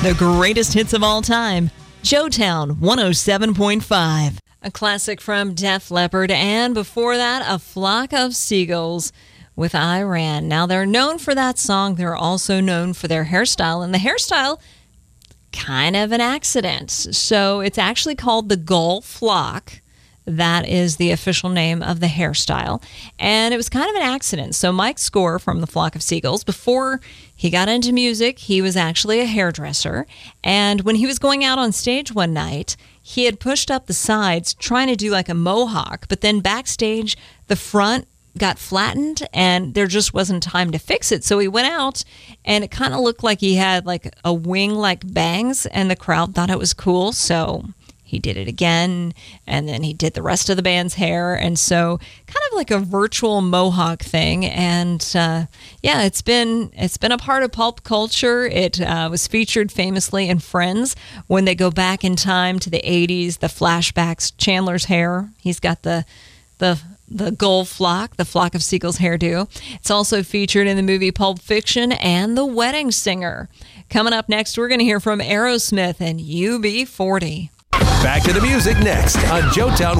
The greatest hits of all time. Joetown 107.5. A classic from Def Leppard, and before that, A Flock of Seagulls with I Ran. Now, they're known for that song. They're also known for their hairstyle, and the hairstyle, kind of an accident. So it's actually called the Gull Flock. That is the official name of the hairstyle. And it was kind of an accident. So Mike Score from the Flock of Seagulls, before he got into music, he was actually a hairdresser. And when he was going out on stage one night, he had pushed up the sides trying to do like a mohawk. But then backstage, the front got flattened and there just wasn't time to fix it. So he went out and it kind of looked like he had like a wing like bangs, and the crowd thought it was cool. So he did it again, and then he did the rest of the band's hair, and so kind of like a virtual mohawk thing. And it's been a part of pulp culture. It was featured famously in Friends when they go back in time to the 80s. The flashbacks, Chandler's hair. He's got the Gull Flock, the Flock of Seagulls hairdo. It's also featured in the movie Pulp Fiction and The Wedding Singer. Coming up next, we're going to hear from Aerosmith and UB40. Back to the music next on Joetown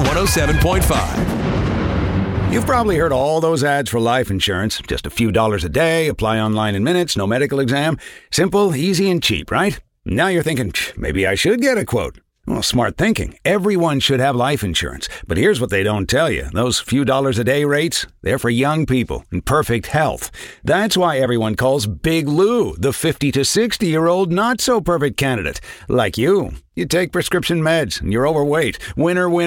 107.5. You've probably heard all those ads for life insurance. Just a few dollars a day, apply online in minutes, no medical exam. Simple, easy, and cheap, right? Now you're thinking, maybe I should get a quote. Well, smart thinking. Everyone should have life insurance. But here's what they don't tell you. Those few dollars a day rates, they're for young people in perfect health. That's why everyone calls Big Lou the 50 to 60-year-old not-so-perfect candidate. Like you. You take prescription meds and you're overweight. Winner, winner.